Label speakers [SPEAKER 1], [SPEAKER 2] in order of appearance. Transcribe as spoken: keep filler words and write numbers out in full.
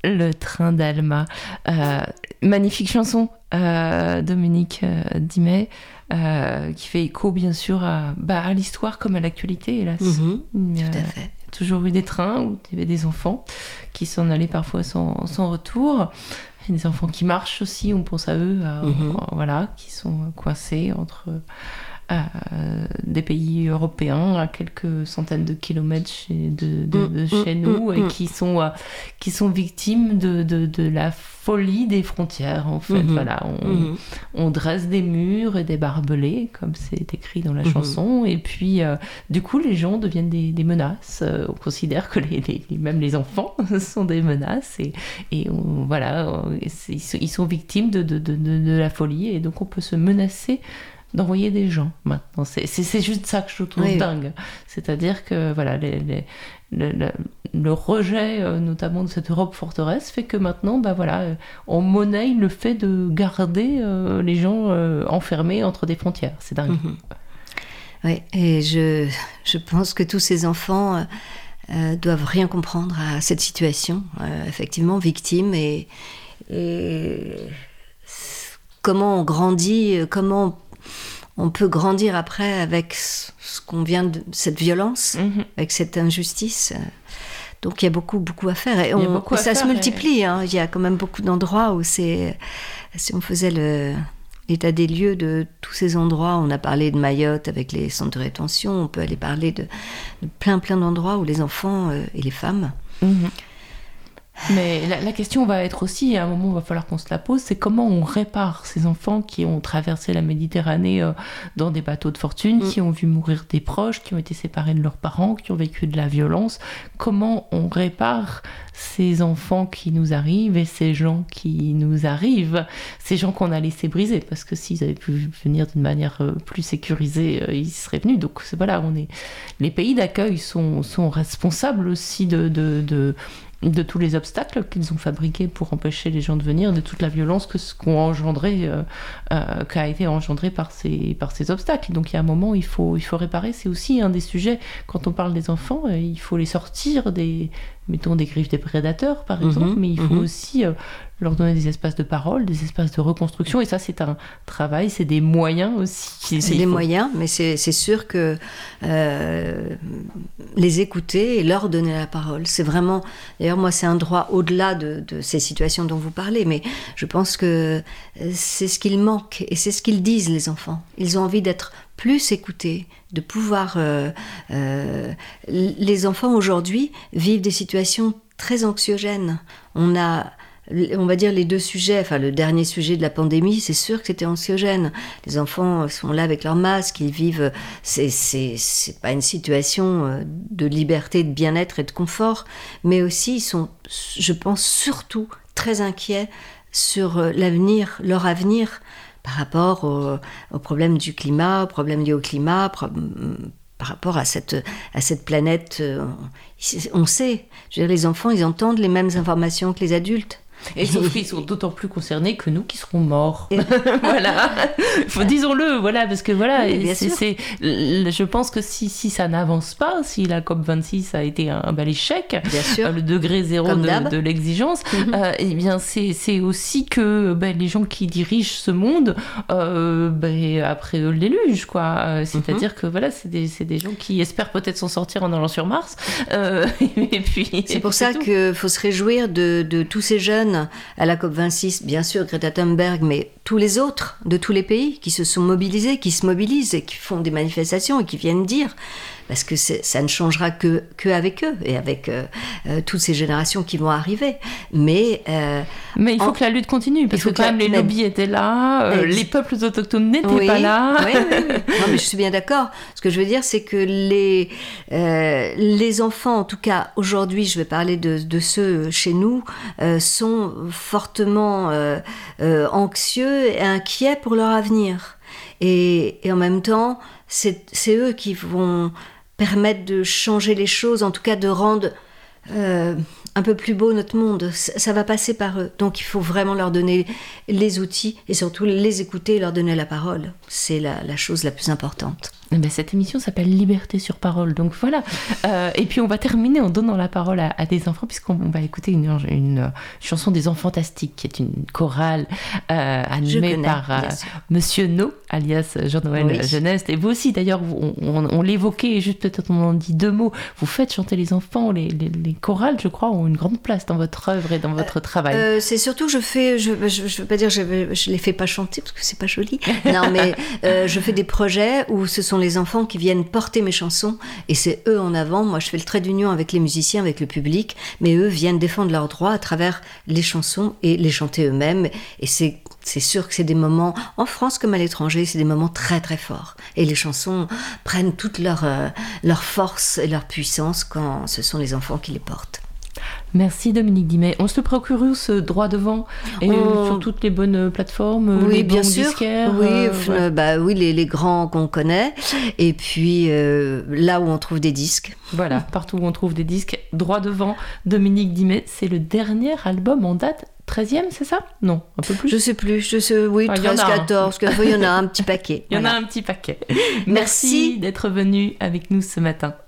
[SPEAKER 1] Le train d'Alma. Euh, magnifique chanson, euh, Dominique euh, Dimet, euh, qui fait écho bien sûr à, bah, à l'histoire comme à l'actualité, hélas.
[SPEAKER 2] Mmh,
[SPEAKER 1] Il y a
[SPEAKER 2] tout à fait.
[SPEAKER 1] toujours eu des trains où il y avait des enfants qui s'en allaient parfois sans, sans retour. Il y a des enfants qui marchent aussi, on pense à eux, à,
[SPEAKER 2] Mmh.
[SPEAKER 1] à, voilà, qui sont coincés entre... Euh, des pays européens à quelques centaines de kilomètres chez, de, de, de
[SPEAKER 2] mmh,
[SPEAKER 1] chez nous
[SPEAKER 2] mmh,
[SPEAKER 1] et
[SPEAKER 2] mmh.
[SPEAKER 1] qui sont, euh, qui sont victimes de, de, de la folie des frontières en fait.
[SPEAKER 2] Mmh.
[SPEAKER 1] Voilà, on,
[SPEAKER 2] Mmh.
[SPEAKER 1] on dresse des murs et des barbelés comme c'est écrit dans la
[SPEAKER 2] Mmh.
[SPEAKER 1] chanson et puis euh, du coup les gens deviennent des, des menaces. Euh, on considère que les, les, même les enfants sont des menaces et, et on, voilà, ils sont, ils sont victimes de, de, de, de la folie et donc on peut se menacer d'envoyer des gens maintenant. C'est, c'est, c'est juste ça que je trouve
[SPEAKER 2] oui,
[SPEAKER 1] dingue. C'est-à-dire que voilà, les, les, le, le, le rejet euh, notamment de cette Europe forteresse fait que maintenant, bah, voilà, euh, on monnaie le fait de garder euh, les gens euh, enfermés entre des frontières. C'est dingue.
[SPEAKER 2] Mmh. Oui, et je, je pense que tous ces enfants euh, euh, doivent rien comprendre à cette situation, euh, effectivement, victimes et, et comment on grandit, comment on peut grandir après avec ce qu'on vient de cette violence, mmh. avec cette injustice. Donc il y a beaucoup, beaucoup à faire. Et, on, beaucoup à ça faire se multiplie. Et... Hein. Il y a quand même beaucoup d'endroits où c'est... Si on faisait le, l'état des lieux de tous ces endroits, on a parlé de Mayotte avec les centres de rétention, on peut aller parler de, de plein, plein d'endroits où les enfants euh, et les femmes...
[SPEAKER 1] Mmh. Mais la, la question va être aussi, à un moment il va falloir qu'on se la pose, c'est comment on répare ces enfants qui ont traversé la Méditerranée euh, dans des bateaux de fortune, mmh. qui ont vu mourir des proches, qui ont été séparés de leurs parents, qui ont vécu de la violence. Comment on répare ces enfants qui nous arrivent et ces gens qui nous arrivent, ces gens qu'on a laissés briser, parce que s'ils avaient pu venir d'une manière euh, plus sécurisée, euh, ils seraient venus. Donc c'est, voilà, on est... les pays d'accueil sont, sont responsables aussi de... de, de de tous les obstacles qu'ils ont fabriqués pour empêcher les gens de venir, de toute la violence que ce qu'ont engendré, euh, euh, qu'a été engendrée par ces, par ces obstacles. Donc il y a un moment où il faut, il faut réparer. C'est aussi un des sujets, quand on parle des enfants, euh, il faut les sortir des, mettons, des griffes des prédateurs, par exemple, mmh, mais il faut mmh. aussi euh, leur donner des espaces de parole, des espaces de reconstruction, et ça c'est un travail, c'est des moyens aussi.
[SPEAKER 2] C'est des faut... moyens, mais c'est, c'est sûr que euh, les écouter et leur donner la parole, c'est vraiment... D'ailleurs, moi, c'est un droit au-delà de, de ces situations dont vous parlez, mais je pense que c'est ce qu'il manque, et c'est ce qu'ils disent, les enfants. Ils ont envie d'être plus écoutés, de pouvoir... Euh, euh, les enfants, aujourd'hui, vivent des situations très anxiogènes. On a... On va dire les deux sujets, enfin le dernier sujet de la pandémie, c'est sûr que c'était anxiogène. Les enfants sont là avec leur masque, ils vivent, c'est, c'est, c'est pas une situation de liberté, de bien-être et de confort, mais aussi ils sont, je pense surtout, très inquiets sur l'avenir, leur avenir, par rapport au, au problème du climat, au problème lié au climat, pro, par rapport à cette, à cette planète. On sait, je veux dire, les enfants, ils entendent les mêmes informations que les adultes.
[SPEAKER 1] Et sauf qu'ils sont d'autant plus concernés que nous qui serons morts. Voilà. Disons-le, voilà, parce que voilà, oui, c'est, c'est, je pense que si, si ça n'avance pas, si la C O P vingt-six a été un, un bel échec, euh, le degré zéro de, de l'exigence, mm-hmm. euh, eh bien c'est, c'est aussi que ben, les gens qui dirigent ce monde, euh, ben, après eux le déluge, quoi. C'est-à-dire mm-hmm. que voilà, c'est des, c'est des gens qui espèrent peut-être s'en sortir en allant sur Mars. Euh, et puis,
[SPEAKER 2] c'est
[SPEAKER 1] et
[SPEAKER 2] pour
[SPEAKER 1] puis
[SPEAKER 2] ça
[SPEAKER 1] c'est
[SPEAKER 2] qu'il faut se réjouir de, de tous ces jeunes à la C O P vingt-six, bien sûr Greta Thunberg, mais tous les autres de tous les pays qui se sont mobilisés, qui se mobilisent et qui font des manifestations et qui viennent dire, parce que c'est, ça ne changera que, que avec eux et avec euh, euh, toutes ces générations qui vont arriver. Mais, euh,
[SPEAKER 1] mais il faut en... que la lutte continue, parce que quand même les mais... lobbies étaient là, euh, Ex... les peuples autochtones n'étaient
[SPEAKER 2] oui,
[SPEAKER 1] pas là.
[SPEAKER 2] Oui, oui, oui. Non, mais je suis bien d'accord. Ce que je veux dire, c'est que les, euh, les enfants, en tout cas aujourd'hui, je vais parler de, de ceux chez nous, euh, sont fortement euh, euh, anxieux et inquiets pour leur avenir. Et, et en même temps, c'est, c'est eux qui vont permettre de changer les choses, en tout cas de rendre euh, un peu plus beau notre monde. Ça, ça va passer par eux. Donc il faut vraiment leur donner les outils et surtout les écouter et leur donner la parole. C'est la, la chose la plus importante.
[SPEAKER 1] Eh ben, cette émission s'appelle Liberté sur parole, donc voilà. Euh, et puis on va terminer en donnant la parole à, à des enfants, puisqu'on va écouter une, une, une chanson des Enfantastiques, qui est une chorale euh, animée
[SPEAKER 2] connais,
[SPEAKER 1] par euh, Monsieur No, alias Jean-Noël
[SPEAKER 2] oui.
[SPEAKER 1] Geneste. Et vous aussi, d'ailleurs, on, on, on l'évoquait, juste peut-être on en dit deux mots. Vous faites chanter les enfants, les, les, les chorales, je crois, ont une grande place dans votre œuvre et dans votre
[SPEAKER 2] euh,
[SPEAKER 1] travail.
[SPEAKER 2] Euh, c'est surtout que je fais, je ne veux pas dire je ne les fais pas chanter, parce que c'est pas joli. Non, mais euh, je fais des projets où ce sont les enfants qui viennent porter mes chansons et c'est eux en avant. Moi je fais le trait d'union avec les musiciens, avec le public, mais eux viennent défendre leurs droits à travers les chansons et les chanter eux-mêmes. Et c'est, c'est sûr que c'est des moments, en France comme à l'étranger, c'est des moments très très forts. Et les chansons prennent toute leur, euh, leur force et leur puissance quand ce sont les enfants qui les portent.
[SPEAKER 1] Merci Dominique Dimet. On se procure où ce droit devant et on... sur toutes les bonnes plateformes,
[SPEAKER 2] oui,
[SPEAKER 1] les
[SPEAKER 2] bien
[SPEAKER 1] bons
[SPEAKER 2] sûr.
[SPEAKER 1] disquaires,
[SPEAKER 2] oui,
[SPEAKER 1] euh,
[SPEAKER 2] ouais. euh, bah oui, les, les grands qu'on connaît. Et puis euh, là où on trouve des disques.
[SPEAKER 1] Voilà, partout où on trouve des disques. Droit devant, Dominique Dimet, c'est le dernier album en date. treizième, c'est ça ? Non, un peu plus.
[SPEAKER 2] Je sais plus, je sais, oui,
[SPEAKER 1] ah,
[SPEAKER 2] treize, quatorze, il y en a un petit paquet.
[SPEAKER 1] Il y
[SPEAKER 2] voilà.
[SPEAKER 1] en a un petit paquet.
[SPEAKER 2] Merci.
[SPEAKER 1] Merci d'être venu avec nous ce matin.